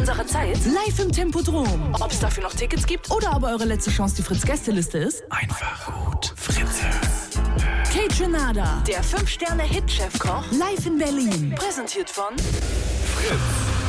unserer Zeit? Live im Tempodrom. Ob es dafür noch Tickets gibt? Oder aber eure letzte Chance die Fritz-Gästeliste ist? Einfach gut. Fritze. Kate-Renada. Der 5-Sterne-Hit-Chefkoch. Live in Berlin. Präsentiert von Fritz.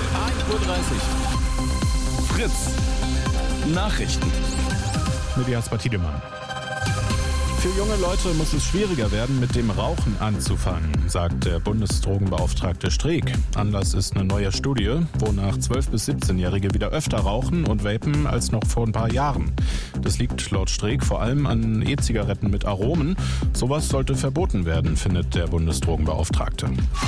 1:30 Uhr. Fritz. Nachrichten. Mit Jasper Tiedemann. Für junge Leute muss es schwieriger werden, mit dem Rauchen anzufangen, sagt der Bundesdrogenbeauftragte Streeck. Anlass ist eine neue Studie, wonach 12- bis 17-Jährige wieder öfter rauchen und vapen als noch vor ein paar Jahren. Das liegt laut Streeck vor allem an E-Zigaretten mit Aromen. Sowas sollte verboten werden, findet der Bundesdrogenbeauftragte.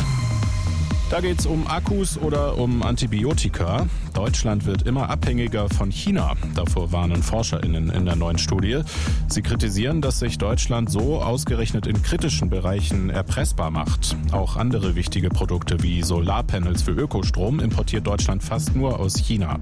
Da geht's um Akkus oder um Antibiotika. Deutschland wird immer abhängiger von China. Davor warnen ForscherInnen in der neuen Studie. Sie kritisieren, dass sich Deutschland so ausgerechnet in kritischen Bereichen erpressbar macht. Auch andere wichtige Produkte wie Solarpanels für Ökostrom importiert Deutschland fast nur aus China.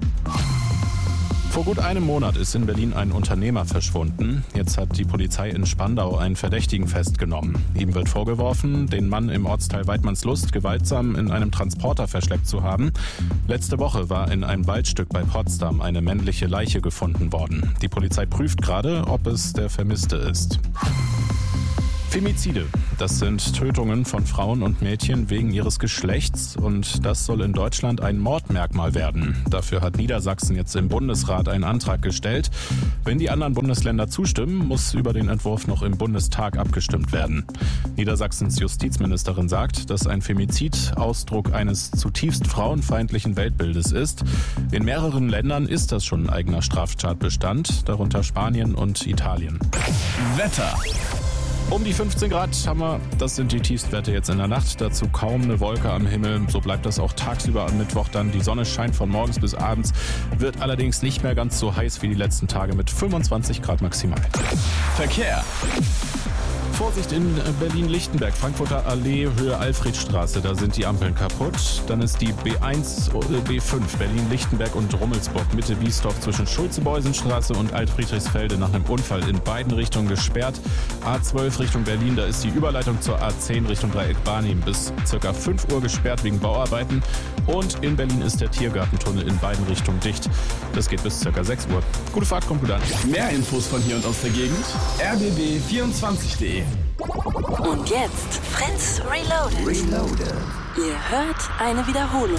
Vor gut einem Monat ist in Berlin ein Unternehmer verschwunden. Jetzt hat die Polizei in Spandau einen Verdächtigen festgenommen. Ihm wird vorgeworfen, den Mann im Ortsteil Waidmannslust gewaltsam in einem Transporter verschleppt zu haben. Letzte Woche war in einem Waldstück bei Potsdam eine männliche Leiche gefunden worden. Die Polizei prüft gerade, ob es der Vermisste ist. Femizide, das sind Tötungen von Frauen und Mädchen wegen ihres Geschlechts und das soll in Deutschland ein Mordmerkmal werden. Dafür hat Niedersachsen jetzt im Bundesrat einen Antrag gestellt. Wenn die anderen Bundesländer zustimmen, muss über den Entwurf noch im Bundestag abgestimmt werden. Niedersachsens Justizministerin sagt, dass ein Femizid Ausdruck eines zutiefst frauenfeindlichen Weltbildes ist. In mehreren Ländern ist das schon ein eigener Straftatbestand, darunter Spanien und Italien. Wetter. Um die 15 Grad haben wir, das sind die Tiefstwerte jetzt in der Nacht. Dazu kaum eine Wolke am Himmel. So bleibt das auch tagsüber am Mittwoch dann. Die Sonne scheint von morgens bis abends, wird allerdings nicht mehr ganz so heiß wie die letzten Tage mit 25 Grad maximal. Verkehr. Vorsicht in Berlin-Lichtenberg, Frankfurter Allee, Höhe Alfredstraße, da sind die Ampeln kaputt. Dann ist die B1, B5, Berlin-Lichtenberg und Rummelsburg, Mitte Biesdorf zwischen Schulze-Beusen-Straße und Alt-Friedrichsfelde nach einem Unfall in beiden Richtungen gesperrt. A12 Richtung Berlin, da ist die Überleitung zur A10 Richtung Dreieck Barnim bis ca. 5 Uhr gesperrt wegen Bauarbeiten. Und in Berlin ist der Tiergartentunnel in beiden Richtungen dicht. Das geht bis ca. 6 Uhr. Gute Fahrt, kommt gut an. Mehr Infos von hier und aus der Gegend? rbb24.de. Und jetzt Fritz Reloaded. Ihr hört eine Wiederholung.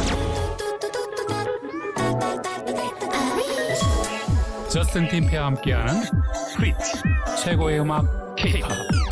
저스틴 팀페와 함께하는 프리츠 최고의 음악 K-pop.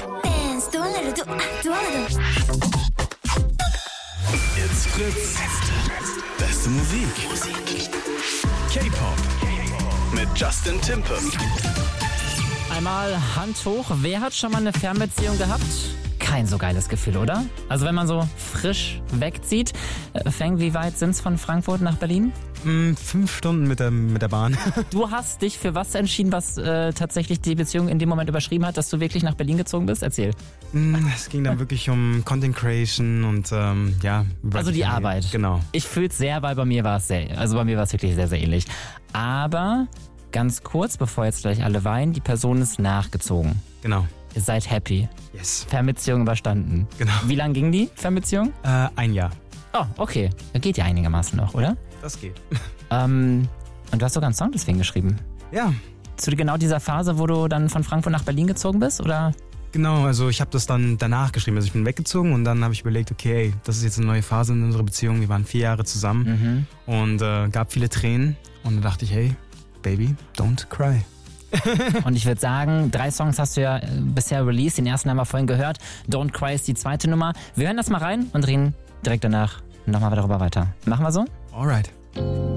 It's Fritz. Beste Musik. K-Pop. Mit Justin Timpe. Einmal Hand hoch. Wer hat schon mal eine Fernbeziehung gehabt? Kein so geiles Gefühl, oder? Also wenn man so frisch wegzieht. Feng, wie weit sind's von Frankfurt nach Berlin? 5 Stunden mit der Bahn. Du hast dich für was entschieden, was tatsächlich die Beziehung in dem Moment überschrieben hat, dass du wirklich nach Berlin gezogen bist? Erzähl. Es ging dann wirklich um Content Creation und ja. Also die Arbeit. Genau. Ich fühl's sehr, weil bei mir war es wirklich sehr, sehr ähnlich. Aber ganz kurz, bevor jetzt gleich alle weinen, die Person ist nachgezogen. Genau. Ihr seid happy. Yes. Fernbeziehung überstanden. Genau. Wie lang ging die Fernbeziehung? 1 Jahr. Oh, okay. Geht ja einigermaßen noch, oder? Das geht. Und du hast sogar einen Song deswegen geschrieben. Ja. Zu genau dieser Phase, wo du dann von Frankfurt nach Berlin gezogen bist, oder? Genau, also ich habe das dann danach geschrieben. Also ich bin weggezogen und dann habe ich überlegt, okay, ey, das ist jetzt eine neue Phase in unserer Beziehung. Wir waren 4 Jahre zusammen und gab viele Tränen. Und dann dachte ich, hey, Baby, don't cry. Und ich würde sagen, 3 Songs hast du ja bisher released. Den ersten haben wir vorhin gehört. Don't Cry ist die zweite Nummer. Wir hören das mal rein und reden direkt danach nochmal darüber weiter. Machen wir so? Alright.